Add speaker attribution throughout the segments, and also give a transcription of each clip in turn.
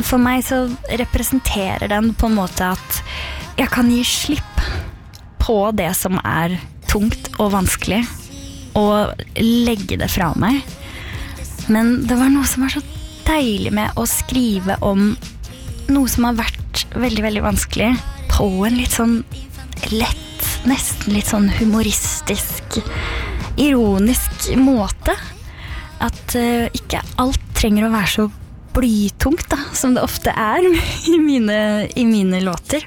Speaker 1: for meg så representerer den på en måte at jeg kan gi slipp på det som tungt og vanskelig, og legge det fra meg. Men det var noe som var så deilig med å skrive om noe som har vært veldig, veldig vanskelig, på en litt sånn lett, nesten litt sånn humoristisk, ironisk måte. At ikke alt trenger å være så blytungt da, som det ofte i mine låter.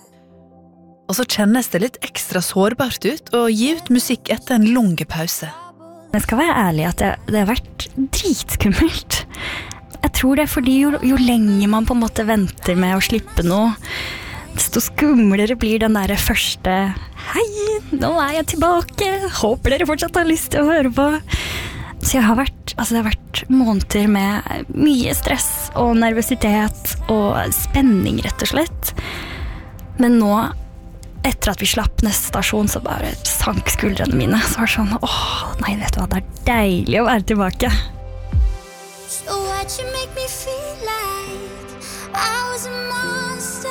Speaker 2: Og så kjennes det litt ekstra sårbart ut å gi ut musikk etter en lang pause.
Speaker 1: Jeg skal være ærlig at det har vært dritskummelt. Jeg tror det er fordi jo lenger man på en måte venter med å slippe noe, desto skumlere blir den der første «Hei, nå er jeg tilbake, håper dere fortsatt har lyst til å høre på». Så det har vært måneder med mye stress og nervøsitet og spenning rett og slett. Men nå, etter at vi slapp neste stasjon, så bare sank skuldrene mine. Så var det sånn, nei, vet du hva, det er deilig å være tilbake. So why'd you make me feel like I was a monster?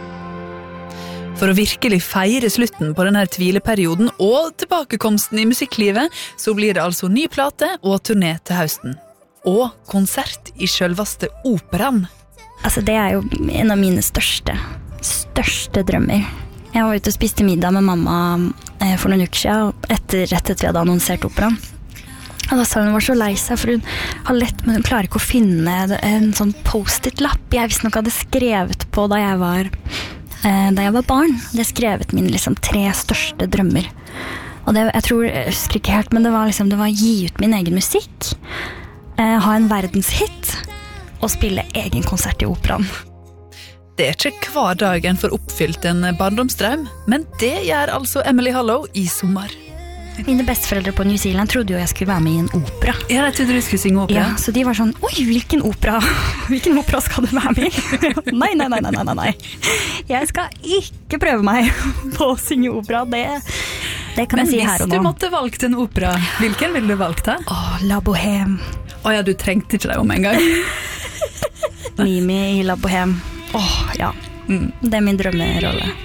Speaker 2: For å virkelig feire slutten på denne tvileperioden og tilbakekomsten i musikklivet, så blir det altså ny plate og turné til høsten. Og konsert i selveste operaen.
Speaker 1: Altså det er jo en av mine største drømmer. Jeg var ute og spiste middag med mamma for noen uker siden, rett etter vi hadde annonsert operaen. Og da sa hun var så lei seg, for hun har lett, men hun klarer ikke å finne en sånn post-it-lapp jeg visst nok hadde skrevet på da jeg var barn. Det skrevet mine 3 største drømmer. Og det, jeg husker ikke helt, men det var å gi ut min egen musikk, ha en verdenshit, og spille egen konsert i operaen.
Speaker 2: Det er ikke hver dag en får oppfylt en barndomsdrøm, men det gjør altså Emily Hollow i sommer.
Speaker 1: Mine besteforeldre på New Zealand trodde jo jeg skulle være med i en opera.
Speaker 2: Ja, jeg trodde du skulle synge opera.
Speaker 1: Ja, så de var sånn, oi, hvilken opera skal du være med i? Nei. Jeg skal ikke prøve meg på å synge opera, det kan jeg si her og nå.
Speaker 2: Men hvis du måtte valgt en opera, hvilken ville du valgt da?
Speaker 1: La Bohème.
Speaker 2: Ja, du trengte ikke det om en gang.
Speaker 1: Mimi i La Bohème. Ja. Det er min drømmerolle.